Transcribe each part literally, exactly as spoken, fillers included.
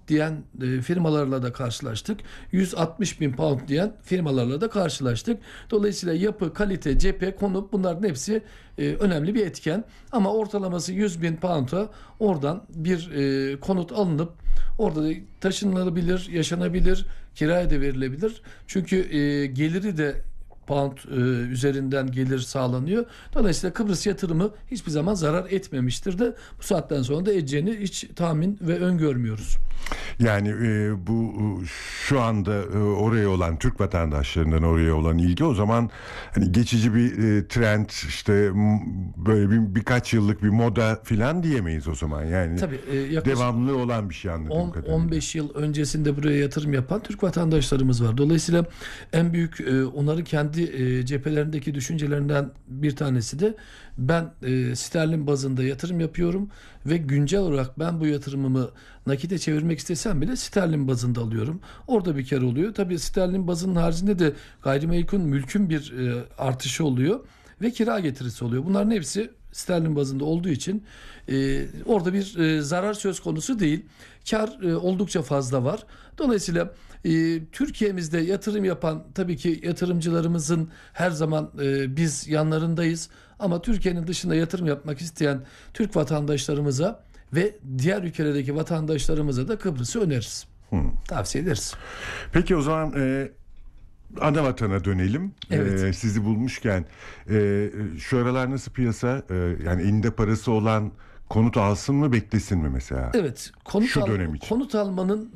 diyen e, firmalarla da karşılaştık. yüz altmış bin pound diyen firmalarla da karşılaştık. Dolayısıyla yapı, kalite, cephe, konut, bunların hepsi e, önemli bir etken. Ama ortalaması yüz bin pound'a oradan bir e, konut alınıp orada da taşınılabilir, yaşanabilir, kiraya da verilebilir. Çünkü e, geliri de pound e, üzerinden gelir sağlanıyor. Dolayısıyla Kıbrıs yatırımı hiçbir zaman zarar etmemiştir de bu saatten sonra da edeceğini hiç tahmin ve öngörmüyoruz. Yani e, bu şu anda e, oraya olan Türk vatandaşlarından oraya olan ilgi o zaman hani geçici bir e, trend, işte m- böyle bir, birkaç yıllık bir moda filan diyemeyiz o zaman. Yani Tabii, e, yaklaşık devamlı olan bir şey anladığım on kadarıyla. on beş yıl öncesinde buraya yatırım yapan Türk vatandaşlarımız var. Dolayısıyla en büyük e, onların kendi e, cephelerindeki düşüncelerinden bir tanesi de ben e, sterlin bazında yatırım yapıyorum ve güncel olarak ben bu yatırımımı nakite çevirmek istesem bile sterlin bazında alıyorum. Orada bir kar oluyor. Tabii sterlin bazının haricinde de gayrimenkul mülkün bir e, artışı oluyor ve kira getirisi oluyor. Bunların hepsi sterlin bazında olduğu için e, orada bir e, zarar söz konusu değil. Kar e, oldukça fazla var. Dolayısıyla e, Türkiye'mizde yatırım yapan tabii ki yatırımcılarımızın her zaman e, biz yanlarındayız. Ama Türkiye'nin dışında yatırım yapmak isteyen Türk vatandaşlarımıza ve diğer ülkelerdeki vatandaşlarımıza da Kıbrıs'ı öneririz. Hmm. Tavsiye ederiz. Peki o zaman e, ana vatana dönelim. Evet. E, sizi bulmuşken e, şu aralar nasıl piyasa? E, yani elinde parası olan konut alsın mı, beklesin mi mesela? Evet. Konut, şu al, dönem için. konut almanın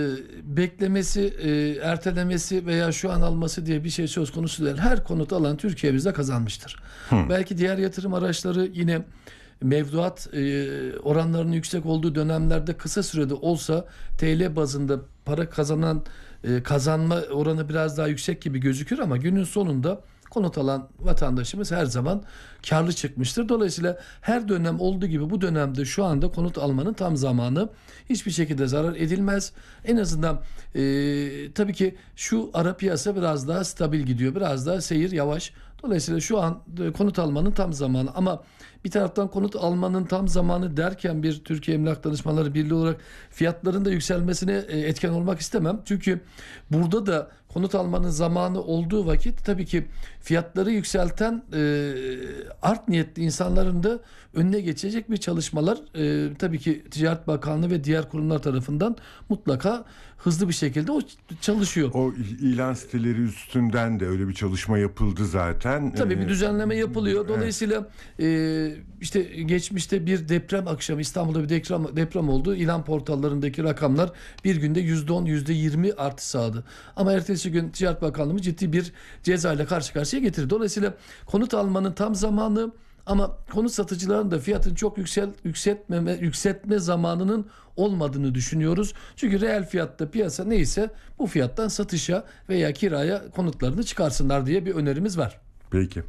e, beklemesi, e, ertelemesi veya şu an alması diye bir şey söz konusu değil. Her konut alan Türkiye'mizde kazanmıştır. Hmm. Belki diğer yatırım araçları yine mevduat e, oranlarının yüksek olduğu dönemlerde kısa sürede olsa T L bazında para kazanan e, kazanma oranı biraz daha yüksek gibi gözükür ama günün sonunda konut alan vatandaşımız her zaman karlı çıkmıştır. Dolayısıyla her dönem olduğu gibi bu dönemde şu anda konut almanın tam zamanı. Hiçbir şekilde zarar edilmez. En azından e, tabii ki şu ara piyasa biraz daha stabil gidiyor. Biraz daha seyir yavaş. Dolayısıyla şu an e, konut almanın tam zamanı. Ama bir taraftan konut almanın tam zamanı derken bir Türkiye Emlak Danışmanları Birliği olarak fiyatların da yükselmesine e, etken olmak istemem. Çünkü burada da konut almanın zamanı olduğu vakit tabii ki fiyatları yükselten e, art niyetli insanların da önüne geçecek bir çalışmalar e, tabii ki Ticaret Bakanlığı ve diğer kurumlar tarafından mutlaka hızlı bir şekilde o çalışıyor. O ilan siteleri üstünden de öyle bir çalışma yapıldı zaten. Tabii bir düzenleme yapılıyor. Dolayısıyla evet. e, işte geçmişte bir deprem akşamı İstanbul'da bir deprem, deprem oldu. İlan portallarındaki rakamlar bir günde yüzde on, yüzde yirmi artı sağladı. Ama ertesi gün Ticaret Bakanlığı ciddi bir cezayla karşı karşıya getirdi. Dolayısıyla konut almanın tam zamanı ama konut satıcıların da fiyatını çok yüksel, yükseltmeme, yükseltme zamanının olmadığını düşünüyoruz. Çünkü reel fiyatta piyasa neyse bu fiyattan satışa veya kiraya konutlarını çıkarsınlar diye bir önerimiz var. Peki.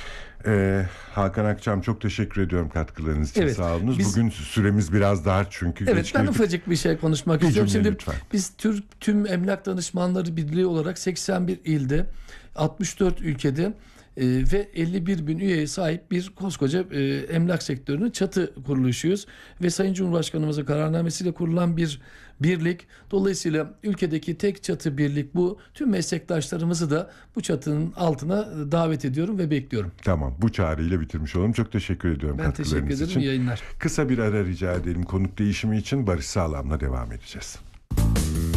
Ee, Hakan Akçam, çok teşekkür ediyorum katkılarınız için. Evet, sağ olunuz. Biz, Bugün süremiz biraz dar çünkü. Evet, ben ufacık bir şey konuşmak bir istiyorum. Şimdi lütfen. Biz Türk tüm Emlak Danışmanları Birliği olarak seksen bir ilde, altmış dört ülkede e, ve elli bir bin üyeye sahip bir koskoca e, emlak sektörünün çatı kuruluşuyuz. Ve Sayın Cumhurbaşkanımızın kararnamesiyle kurulan bir birlik. Dolayısıyla ülkedeki tek çatı birlik bu. Tüm meslektaşlarımızı da bu çatının altına davet ediyorum ve bekliyorum. Tamam, bu çağrıyla bitirmiş olalım. Çok teşekkür ediyorum ben katkılarınız için. Ben teşekkür ederim. İyi yayınlar. Kısa bir ara rica edelim. Konut değişimi için Barış Sağlam'la devam edeceğiz.